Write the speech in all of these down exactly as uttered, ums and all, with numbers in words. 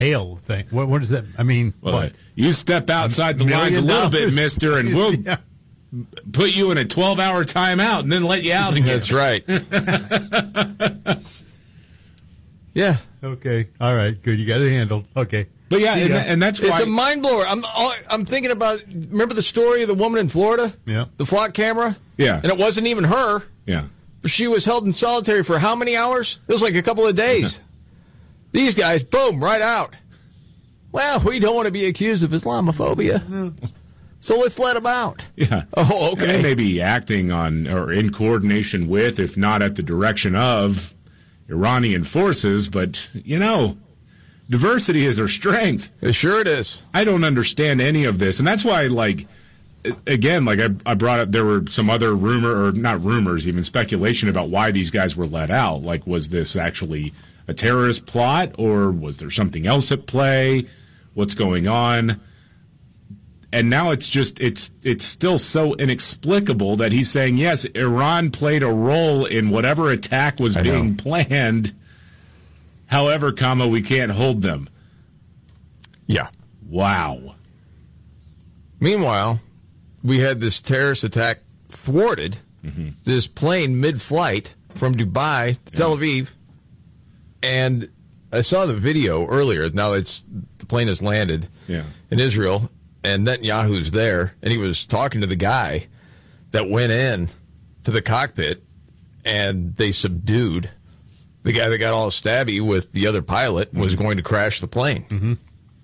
hail thing. What, what does that? I mean, well, what? You step outside the lines a little bit, Mister, and we'll yeah. put you in a twelve-hour timeout and then let you out again. That's right. Yeah. Okay. All right. Good. You got it handled. Okay. But yeah, and, yeah. and that's why It's a mind blower. I'm I'm thinking about. Remember the story of the woman in Florida? Yeah. The flock camera. Yeah. And it wasn't even her. Yeah. She was held in solitary for how many hours? It was like a couple of days. These guys, boom, right out. Well, we don't want to be accused of Islamophobia, no. So let's let them out. Yeah. Oh, okay. And they may be acting on or in coordination with, if not at the direction of, Iranian forces, but, you know, diversity is their strength. It sure it is. I don't understand any of this, and that's why, like, again, like I, I brought up, there were some other rumor, or not rumors, even speculation about why these guys were let out. Like, was this actually a terrorist plot, or was there something else at play? What's going on? And now it's just, it's it's still so inexplicable that he's saying, yes, Iran played a role in whatever attack was I being know. planned. However, comma, we can't hold them. Yeah. Wow. Meanwhile, we had this terrorist attack thwarted, mm-hmm. this plane mid-flight from Dubai to yeah. Tel Aviv, and I saw the video earlier. Now it's the plane has landed yeah. in Israel, and Netanyahu's there, and he was talking to the guy that went in to the cockpit, and they subdued the guy that got all stabby with the other pilot, mm-hmm. was going to crash the plane. Mm-hmm.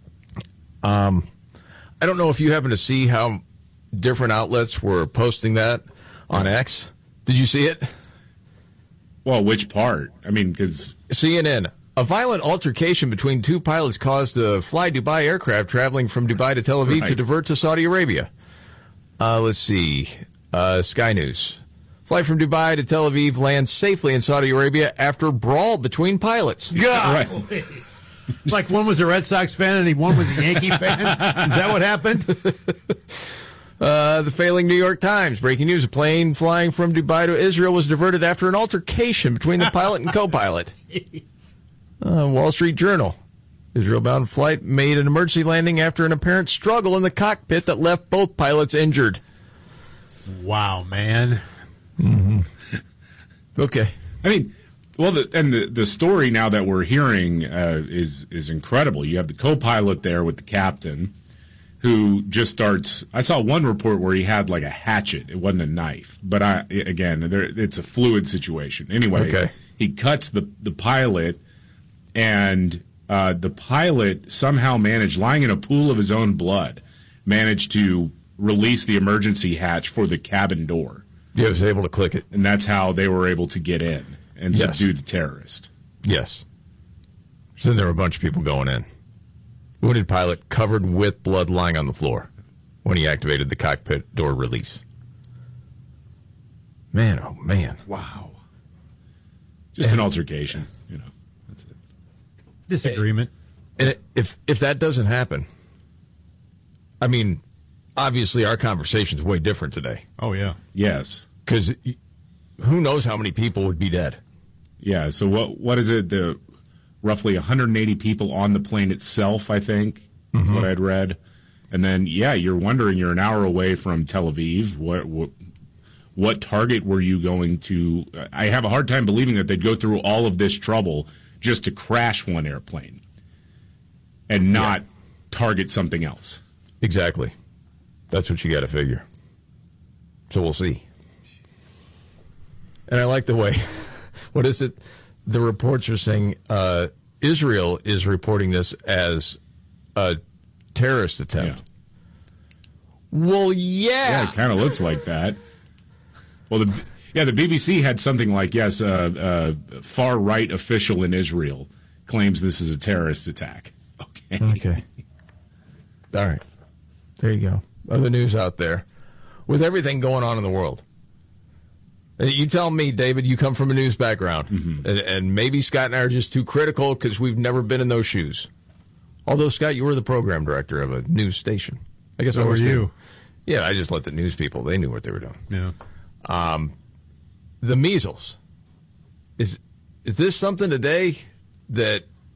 Um, I don't know if you happen to see how different outlets were posting that on X. Did you see it? Well, which part? I mean, because C N N. A violent altercation between two pilots caused a Fly Dubai aircraft traveling from Dubai to Tel Aviv right. to divert to Saudi Arabia. Uh, let's see. Uh, Sky News. Flight from Dubai to Tel Aviv lands safely in Saudi Arabia after brawl between pilots. Yeah. Right. It's like one was a Red Sox fan and one was a Yankee fan. Is that what happened? Uh, the failing New York Times. Breaking news. A plane flying from Dubai to Israel was diverted after an altercation between the pilot and co-pilot. Uh, Wall Street Journal. Israel-bound flight made an emergency landing after an apparent struggle in the cockpit that left both pilots injured. Wow, man. Mm-hmm. Okay. I mean, well, the, and the the story now that we're hearing uh, is is incredible. You have the co-pilot there with the captain, who just starts. I saw one report where he had like a hatchet. It wasn't a knife, but I again, there, it's a fluid situation. Anyway, okay. He cuts the the pilot, and uh, the pilot somehow managed, lying in a pool of his own blood, managed to release the emergency hatch for the cabin door. Yeah, he was able to click it, and that's how they were able to get in and yes. subdue the terrorist. Yes. So then there were a bunch of people going in. Wounded pilot covered with blood lying on the floor when he activated the cockpit door release. Man, oh man. Wow. Just and, an altercation, you know. That's it. Disagreement. And if if that doesn't happen, I mean, obviously our conversation's way different today. Oh, yeah. Yes. Because who knows how many people would be dead. Yeah, so what what is it, the roughly one hundred eighty people on the plane itself, I think, mm-hmm. what I'd read. And then, yeah, you're wondering, you're an hour away from Tel Aviv. What, what what target were you going to? I have a hard time believing that they'd go through all of this trouble just to crash one airplane and not yeah. target something else. Exactly. That's what you got to figure. So we'll see. And I like the way, what is it? The reports are saying uh, Israel is reporting this as a terrorist attempt. Yeah. Well, yeah. Yeah, it kind of looks like that. Well, the, yeah, the B B C had something like, yes, a uh, uh, far-right official in Israel claims this is a terrorist attack. Okay. Okay. All right. There you go. Other news out there. With everything going on in the world. You tell me, David, you come from a news background, mm-hmm. and, and maybe Scott and I are just too critical because we've never been in those shoes. Although, Scott, you were the program director of a news station. I guess so I was were you. Too. Yeah, I just let the news people, they knew what they were doing. Yeah. Um, the measles. Is is this something today that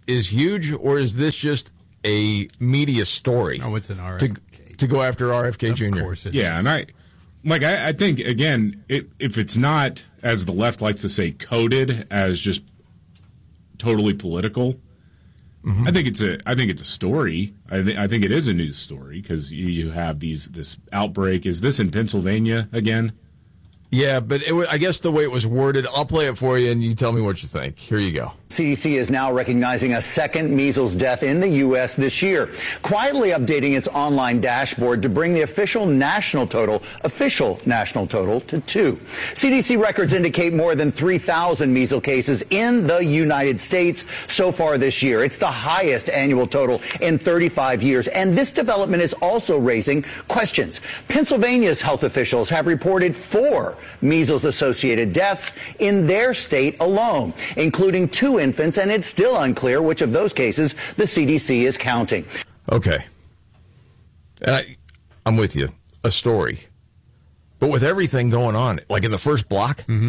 is huge, or is this just a media story? Oh, it's an R F K. To, to go after R F K Junior Of course it Yeah, is. and I, like, I, I think, again, it, if it's not, as the left likes to say, coded as just totally political, mm-hmm. I think it's a, I think it's a story. I, th- I think it is a news story because you, you have these this outbreak. Is this in Pennsylvania again? Yeah, but it, I guess the way it was worded, I'll play it for you, and you tell me what you think. Here you go. C D C is now recognizing a second measles death in the U S this year, quietly updating its online dashboard to bring the official national total, official national total, to two. C D C records indicate more than three thousand measles cases in the United States so far this year. It's the highest annual total in thirty-five years, and this development is also raising questions. Pennsylvania's health officials have reported four measles-associated deaths in their state alone, including two infants, and it's still unclear which of those cases the C D C is counting. Okay. And I, I'm with you. A story. But with everything going on, like in the first block? Mm-hmm.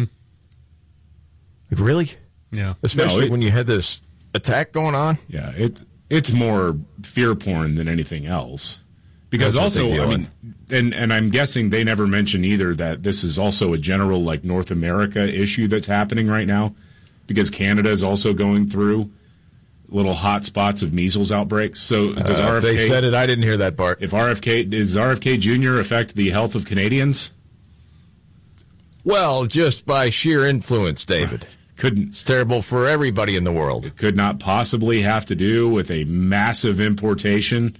Like, really? Yeah. Especially No, it- when you had this attack going on? Yeah, it's it's more fear porn than anything else. Because That's what also, they I do mean, and and I'm guessing they never mention either that this is also a general like North America issue that's happening right now, because Canada is also going through little hot spots of measles outbreaks. So does Uh, R F K? they said it. I didn't hear that part. If R F K does R F K Junior affect the health of Canadians? Well, just by sheer influence, David. Couldn't It's terrible for everybody in the world. it could not possibly have to do with a massive importation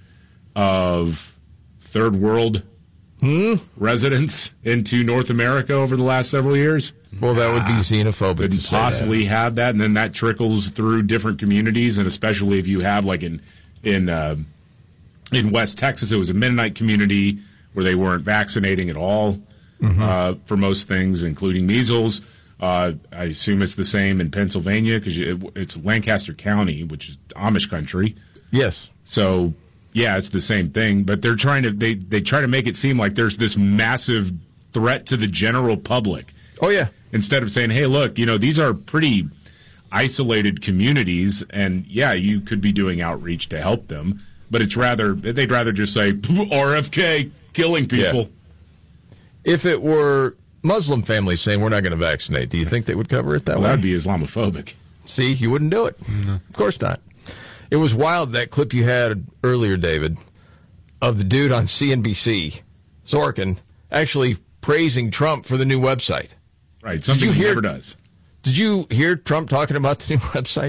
of third world Hmm? residents into North America over the last several years. Well, that would be xenophobic. Couldn't to say possibly that. have that, and then that trickles through different communities, and especially if you have like in in uh, in West Texas, it was a Mennonite community where they weren't vaccinating at all Mm-hmm. uh, for most things, including measles. Uh, I assume it's the same in Pennsylvania because it, it's Lancaster County, which is Amish country. Yes. So yeah, it's the same thing, but they're trying to they they try to make it seem like there's this massive threat to the general public. Oh, yeah. Instead of saying, hey, look, you know, these are pretty isolated communities, and yeah, you could be doing outreach to help them, but it's rather, they'd rather just say, R F K, killing people. Yeah. If it were Muslim families saying we're not going to vaccinate, do you think they would cover it that Well, way? that would be Islamophobic. See, you wouldn't do it. Of course not. It was wild, that clip you had earlier, David, of the dude on C N B C, Sorkin, actually praising Trump for the new website. Right, something you he hear- never does. Did you hear Trump talking about the new website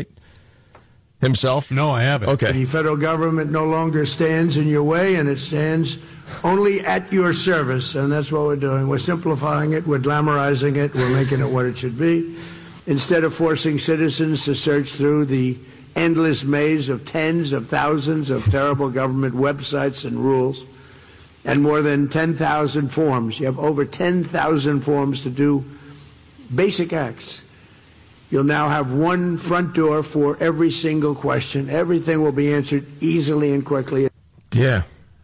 himself? No, I haven't. Okay. The federal government no longer stands in your way, and it stands only at your service, and that's what we're doing. We're simplifying it, we're glamorizing it, we're making it what it should be. Instead of forcing citizens to search through the endless maze of tens of thousands of terrible government websites and rules, and more than ten thousand forms. You have over ten thousand forms to do basic acts. You'll now have one front door for every single question. Everything will be answered easily and quickly. Yeah.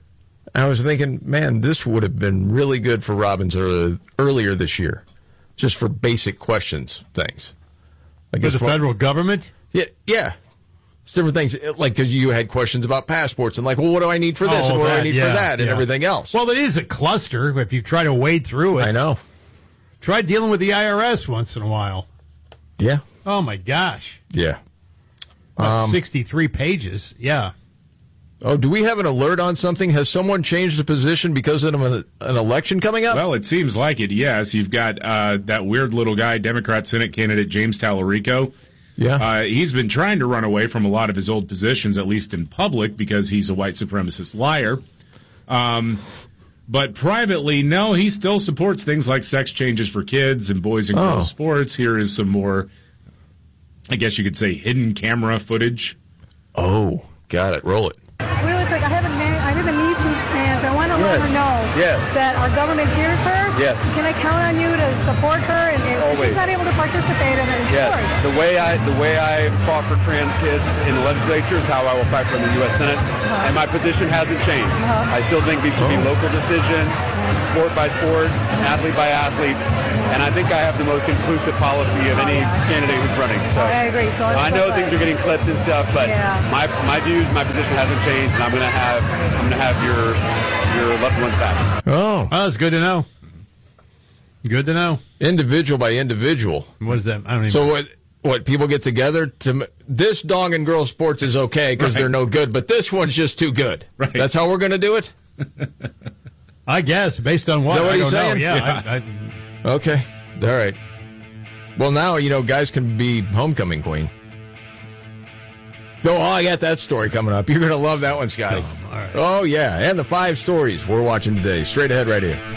I was thinking, man, this would have been really good for Robbins earlier, earlier this year, just for basic questions, things. I For guess the for- federal government? Yeah, yeah. It's different things, like because you had questions about passports and like, well, what do I need for this Oh, and what do I that, need yeah, for that and yeah. everything else. Well, it is a cluster if you try to wade through it. I know. Try dealing with the I R S once in a while. Yeah, Oh, my gosh. yeah. About Um, sixty-three pages. Yeah. Oh, do we have an alert on something? Has someone changed the position because of an, an election coming up? Well, it seems like it, yes. You've got uh, that weird little guy, Democrat Senate candidate James Tallarico. yeah. Uh, he's been trying to run away from a lot of his old positions, at least in public, because he's a white supremacist liar. Um, but privately, no, he still supports things like sex changes for kids and boys and girls Oh. sports. Here is some more, I guess you could say, hidden camera footage. oh, got it. Roll it. Really quick, I have a, na- I have a niece who's trans. I want to let Yes. her know Yes. that our government hears her. Yes. Can I count on you to support her? And if Always. she's not able to participate in it, Yes, sports. the way I the way I fought for trans kids in the legislature is how I will fight for in the U S Senate, and my position hasn't changed. I still think these should be local decisions. sport by sport, athlete by athlete, and I think I have the most inclusive policy of any candidate who's running. So I agree. So I know things are getting clipped and stuff, but yeah. my my views, my position hasn't changed, and I'm gonna have I'm gonna have your your loved ones back. Oh, Oh, that's good to know. Good to know. individual by individual. What is that? I don't even. So what? What people get together to this dog and girl sports is okay because Right. they're no good, but this one's just too good. Right. That's how we're going to do it. I guess based on what, Is that what I he's don't know. saying? Yeah. Yeah. I, I, Okay, all right. Well, now you know guys can be homecoming queen. Oh, I got that story coming up. You're going to love that one, Scotty. all right. Oh yeah, and the five stories we're watching today, straight ahead right here.